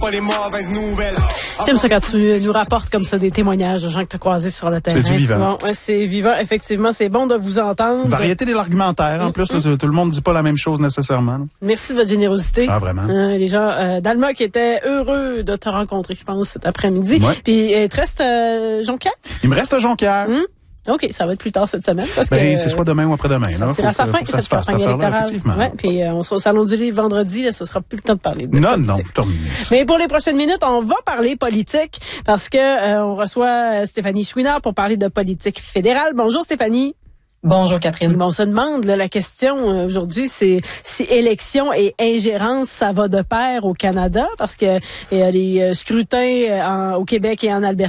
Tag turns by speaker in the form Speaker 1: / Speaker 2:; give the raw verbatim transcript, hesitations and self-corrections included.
Speaker 1: pas les mauvaises nouvelles.
Speaker 2: J'aime ça quand tu nous rapportes comme ça des témoignages de gens que tu as croisés sur le terrain.
Speaker 3: C'est du vivant.
Speaker 2: Ouais, c'est vivant, effectivement. C'est bon de vous entendre.
Speaker 3: Variété de l'argumentaire. En plus, là, tout le monde dit pas la même chose nécessairement. Là.
Speaker 2: Merci de votre générosité.
Speaker 3: Ah, vraiment.
Speaker 2: Euh, les gens euh, d'Alma qui étaient heureux de te rencontrer, je pense, cet après-midi.
Speaker 3: Ouais.
Speaker 2: Puis, il te reste euh, Jonquière?
Speaker 3: Il me reste Jonquière.
Speaker 2: Hum? OK, ça va être plus tard cette semaine. Parce
Speaker 3: ben,
Speaker 2: que,
Speaker 3: c'est soit demain ou après-demain.
Speaker 2: Ça
Speaker 3: là.
Speaker 2: tire à sa
Speaker 3: faut,
Speaker 2: fin,
Speaker 3: faut que ça
Speaker 2: cette
Speaker 3: se fasse, cette
Speaker 2: campagne
Speaker 3: affaire-là,
Speaker 2: électorale.
Speaker 3: effectivement.
Speaker 2: Ouais, puis euh, on sera au Salon du Livre vendredi, là, ce sera plus le temps de parler de
Speaker 3: Non,
Speaker 2: politique.
Speaker 3: non, terminé.
Speaker 2: Mais pour les prochaines minutes, on va parler politique parce que euh, on reçoit Stéphanie Chouinard pour parler de politique fédérale. Bonjour Stéphanie.
Speaker 4: Bonjour Catherine.
Speaker 2: Bon, on se demande, là, la question euh, aujourd'hui, c'est si élection et ingérence, ça va de pair au Canada, parce que euh, les euh, scrutins euh, en, au Québec et en Alberta